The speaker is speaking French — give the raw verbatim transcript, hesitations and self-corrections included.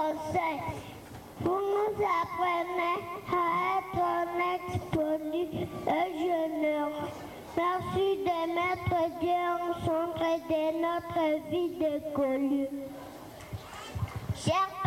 conseils. Vous nous apprenez à être honnêtes, polis et généreux. Merci de mettre Dieu au centre de notre vie d'écolier. Chers